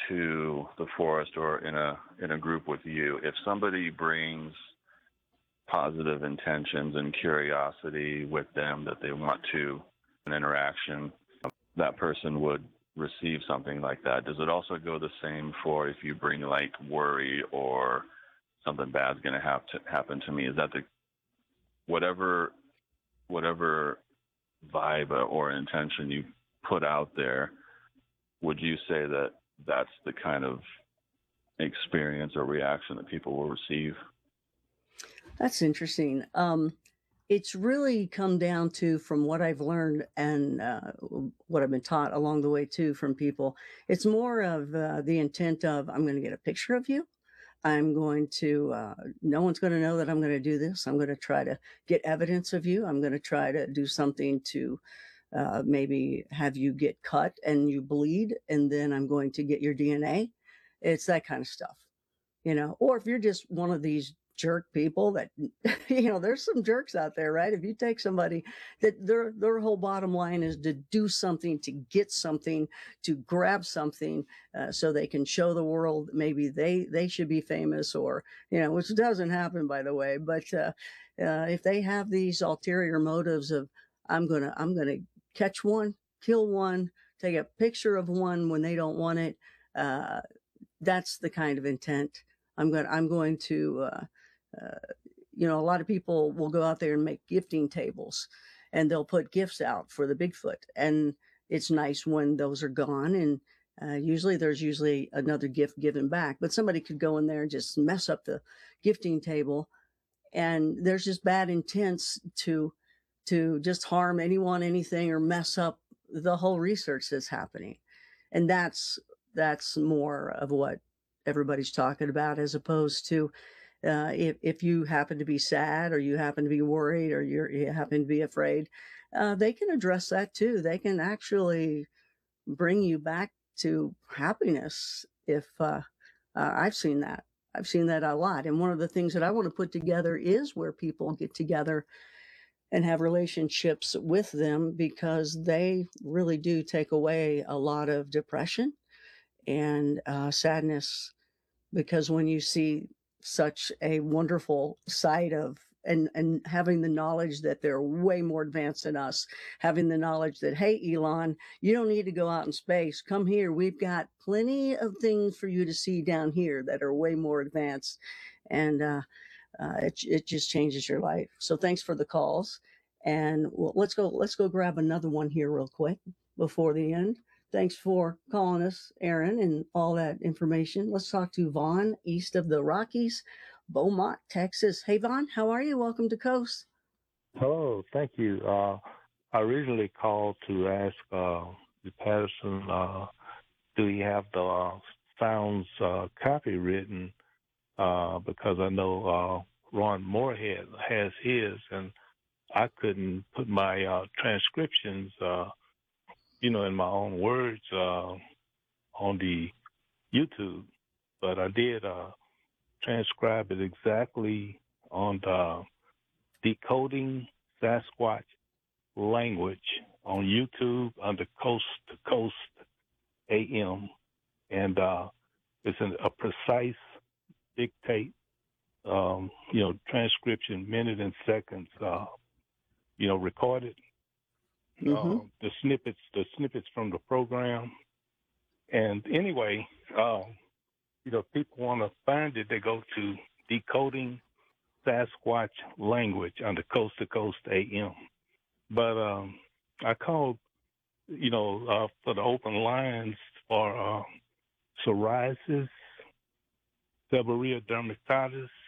into the forest or in a group with you, if somebody brings positive intentions and curiosity with them that they want to an interaction, that person would receive something like that. Does it also go the same for if you bring like worry or something bad's going to have to happen to me? Is that the whatever vibe or intention you put out there? Would you say that that's the kind of experience or reaction that people will receive? That's interesting. It's really come down to, from what I've learned and what I've been taught along the way too from people, it's more of the intent of, I'm going to get a picture of you. I'm going to, no one's going to know that I'm going to do this. I'm going to try to get evidence of you. I'm going to try to do something to maybe have you get cut and you bleed, and then I'm going to get your DNA. It's that kind of stuff, or if you're just one of these jerk people that, there's some jerks out there, right? If you take somebody that their whole bottom line is to do something, to get something, to grab something, so they can show the world maybe they should be famous, or, which doesn't happen, by the way. But if they have these ulterior motives of, I'm gonna catch one, kill one, take a picture of one when they don't want it, that's the kind of intent. I'm going to, a lot of people will go out there and make gifting tables, and they'll put gifts out for the Bigfoot. And it's nice when those are gone. And usually there's another gift given back, but somebody could go in there and just mess up the gifting table. And there's just bad intents to just harm anyone, anything, or mess up the whole research that's happening. And that's more of what everybody's talking about, as opposed to if you happen to be sad, or you happen to be worried, or you happen to be afraid, they can address that too. They can actually bring you back to happiness. If I've seen that. I've seen that a lot. And one of the things that I want to put together is where people get together and have relationships with them, because they really do take away a lot of depression and sadness. Because when you see such a wonderful sight of, and having the knowledge that they're way more advanced than us, having the knowledge that, hey, Elon, you don't need to go out in space. Come here. We've got plenty of things for you to see down here that are way more advanced. And it just changes your life. So thanks for the calls. And let's go grab another one here real quick before the end. Thanks for calling us, Aaron, and all that information. Let's talk to Vaughn, east of the Rockies, Beaumont, Texas. Hey, Vaughn, how are you? Welcome to Coast. Hello, thank you. I originally called to ask the Patterson, do he have the sounds copywritten? Because I know Ron Moorhead has his, and I couldn't put my transcriptions in my own words on the YouTube, but I did transcribe it exactly on the Decoding Sasquatch Language on YouTube under Coast to Coast AM, and it's a precise dictate, transcription, minute and seconds, recorded. Mm-hmm. The snippets from the program. And anyway, if people want to find it, they go to Decoding Sasquatch Language under Coast to Coast AM. But I called, for the open lines for psoriasis, seborrhea dermatitis,